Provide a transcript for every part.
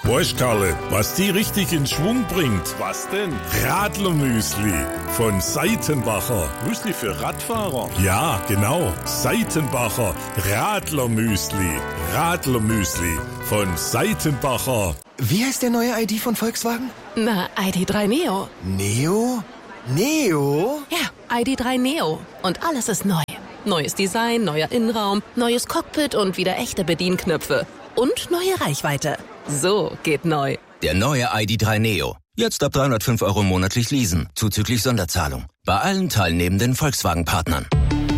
Weißt, Karle, was die richtig in Schwung bringt? Was denn? Radlermüsli von Seitenbacher. Müsli für Radfahrer? Ja, genau. Seitenbacher Radlermüsli. Radlermüsli von Seitenbacher. Wie heißt der neue ID von Volkswagen? Na, ID.3 Neo. Neo? Neo? Ja, ID.3 Neo. Und alles ist neu. Neues Design, neuer Innenraum, neues Cockpit und wieder echte Bedienknöpfe. Und neue Reichweite. So geht neu. Der neue ID.3 Neo. Jetzt ab 305 € monatlich leasen, zuzüglich Sonderzahlung. Bei allen teilnehmenden Volkswagen-Partnern.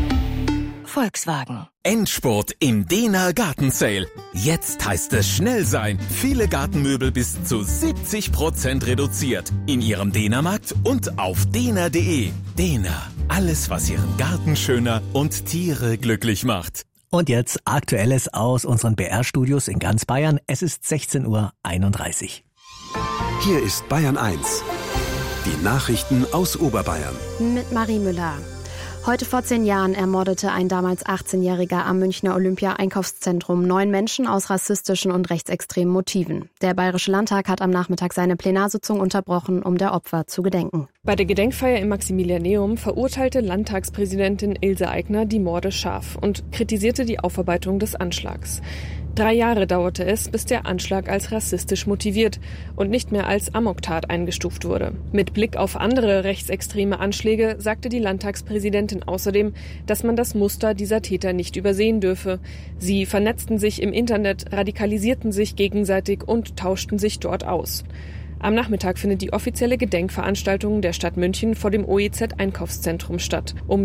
Volkswagen. Endspurt im Dehner Gartensale. Jetzt heißt es schnell sein. Viele Gartenmöbel bis zu 70% reduziert. In Ihrem Dehnermarkt und auf dehner.de. Dehner. Alles, was Ihren Garten schöner und Tiere glücklich macht. Und jetzt Aktuelles aus unseren BR-Studios in ganz Bayern. Es ist 16:31 Uhr. Hier ist Bayern 1. Die Nachrichten aus Oberbayern. Mit Marie Müller. Heute vor 10 Jahren ermordete ein damals 18-Jähriger am Münchner Olympia-Einkaufszentrum 9 Menschen aus rassistischen und rechtsextremen Motiven. Der Bayerische Landtag hat am Nachmittag seine Plenarsitzung unterbrochen, um der Opfer zu gedenken. Bei der Gedenkfeier im Maximilianeum verurteilte Landtagspräsidentin Ilse Aigner die Morde scharf und kritisierte die Aufarbeitung des Anschlags. 3 Jahre dauerte es, bis der Anschlag als rassistisch motiviert und nicht mehr als Amoktat eingestuft wurde. Mit Blick auf andere rechtsextreme Anschläge sagte die Landtagspräsidentin außerdem, dass man das Muster dieser Täter nicht übersehen dürfe. Sie vernetzten sich im Internet, radikalisierten sich gegenseitig und tauschten sich dort aus. Am Nachmittag findet die offizielle Gedenkveranstaltung der Stadt München vor dem OEZ-Einkaufszentrum statt. Um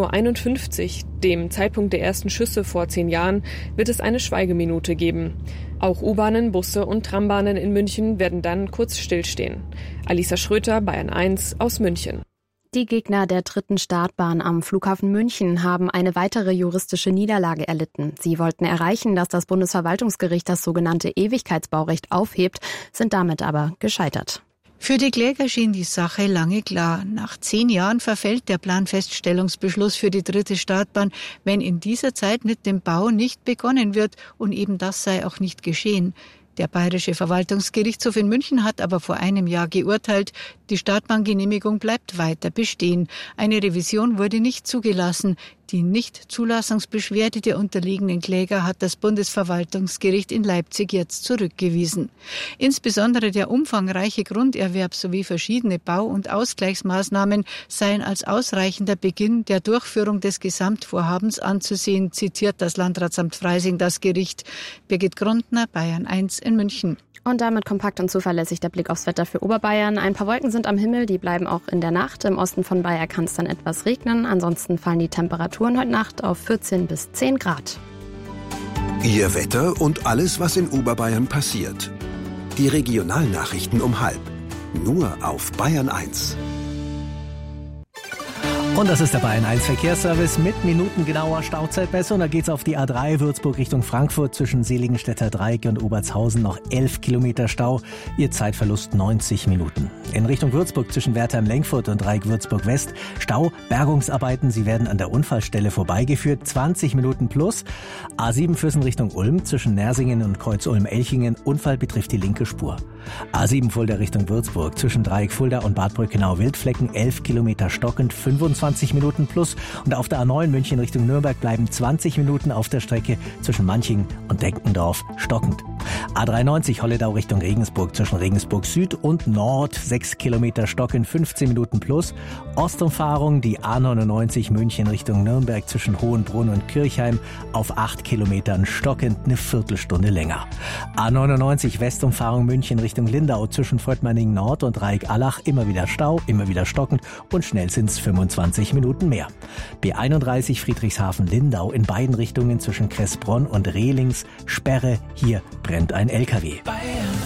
17:51 Uhr, dem Zeitpunkt der ersten Schüsse vor 10 Jahren, wird es eine Schweigeminute geben. Auch U-Bahnen, Busse und Trambahnen in München werden dann kurz stillstehen. Alisa Schröter, Bayern 1 aus München. Die Gegner der 3. Startbahn am Flughafen München haben eine weitere juristische Niederlage erlitten. Sie wollten erreichen, dass das Bundesverwaltungsgericht das sogenannte Ewigkeitsbaurecht aufhebt, sind damit aber gescheitert. Für die Kläger schien die Sache lange klar. Nach 10 Jahren verfällt der Planfeststellungsbeschluss für die 3. Startbahn, wenn in dieser Zeit mit dem Bau nicht begonnen wird, und eben das sei auch nicht geschehen. Der Bayerische Verwaltungsgerichtshof in München hat aber vor einem Jahr geurteilt, die Startbahngenehmigung bleibt weiter bestehen. Eine Revision wurde nicht zugelassen. Die Nichtzulassungsbeschwerde der unterliegenden Kläger hat das Bundesverwaltungsgericht in Leipzig jetzt zurückgewiesen. Insbesondere der umfangreiche Grunderwerb sowie verschiedene Bau- und Ausgleichsmaßnahmen seien als ausreichender Beginn der Durchführung des Gesamtvorhabens anzusehen, zitiert das Landratsamt Freising das Gericht. Birgit Grundner, Bayern 1 in München. Und damit kompakt und zuverlässig der Blick aufs Wetter für Oberbayern. Ein paar Wolken sind am Himmel, die bleiben auch in der Nacht. Im Osten von Bayern kann es dann etwas regnen. Ansonsten fallen die Temperaturen heute Nacht auf 14 bis 10 Grad. Ihr Wetter und alles, was in Oberbayern passiert. Die Regionalnachrichten um 12:30. Nur auf Bayern 1. Und das ist der Bayern 1 Verkehrsservice mit minutengenauer Stauzeitmessung. Da geht's auf die A3 Würzburg Richtung Frankfurt zwischen Seligenstädter Dreieck und Obertshausen noch 11 Kilometer Stau. Ihr Zeitverlust 90 Minuten. In Richtung Würzburg zwischen Wertheim-Lenkfurt und Dreieck Würzburg West Stau, Bergungsarbeiten. Sie werden an der Unfallstelle vorbeigeführt. 20 Minuten plus. A7 Füssen Richtung Ulm zwischen Nersingen und Kreuz Ulm-Elchingen. Unfall betrifft die linke Spur. A7 Fulda Richtung Würzburg zwischen Dreieck Fulda und Bad Brückenau-Wildflecken 11 Kilometer stockend, 25 Minuten plus. Und auf der A9 München Richtung Nürnberg bleiben 20 Minuten auf der Strecke zwischen Manching und Denkendorf stockend. A93 Holledau Richtung Regensburg zwischen Regensburg Süd und Nord 6 Kilometer stockend, 15 Minuten plus. Ostumfahrung die A99 München Richtung Nürnberg zwischen Hohenbrunn und Kirchheim auf 8 Kilometern stockend, eine Viertelstunde länger. A99 Westumfahrung München Richtung Lindau zwischen Fröttmanning Nord und Dreieck-Allach immer wieder Stau, immer wieder stockend und schnell sind es 25 Minuten mehr. B31 Friedrichshafen-Lindau in beiden Richtungen zwischen Kressbronn und Rehlings Sperre, hier brennt ein LKW. Bayern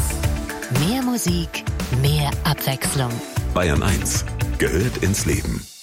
1. Mehr Musik, mehr Abwechslung. Bayern 1 gehört ins Leben.